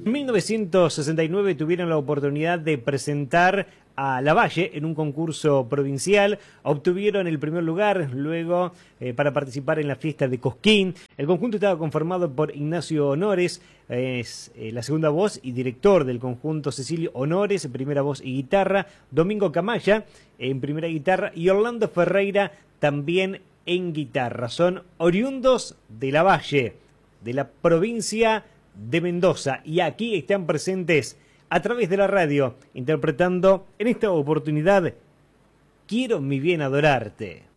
En 1969 tuvieron la oportunidad de presentar a Lavalle en un concurso provincial, obtuvieron el primer lugar, luego para participar en la fiesta de Cosquín. El conjunto estaba conformado por Ignacio Honores, es la segunda voz y director del conjunto, Cecilio Honores, primera voz y guitarra, Domingo Camaya en primera guitarra y Orlando Ferreira también en guitarra. Son oriundos de Lavalle, de la provincia de Mendoza, y aquí están presentes a través de la radio, interpretando en esta oportunidad Quiero mi bien adorarte.